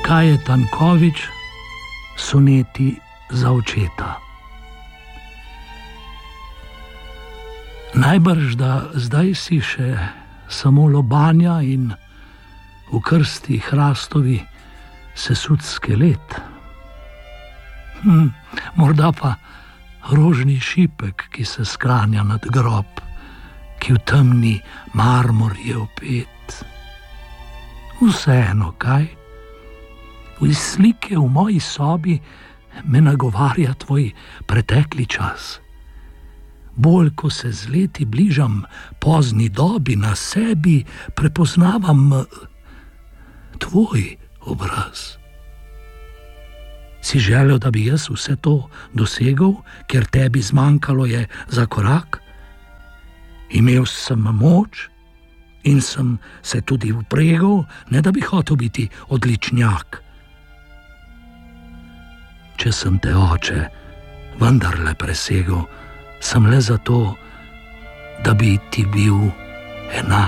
Kajetan Kovič, soneti za očeta. Najbrž, da zdaj si še samo lobanja in v krsti hrastovi sesut skelet. Morda pa rožni šipek, ki se skranja nad grob, ki v temni marmor je opet. Vseeno, kaj? Iz slike v moji sobi me nagovarja tvoj pretekli čas. Bolj, ko se z leti bližam pozni dobi, na sebi prepoznavam tvoj obraz. Si želel, da bi jaz vse to dosegel, ker tebi zmanjkalo je za korak? Imel sem moč in sem se tudi vpregal, ne da bi hotel biti odličnjak. Če sem te, oče, vendarle presegel, sem le zato, da bi ti bil enak.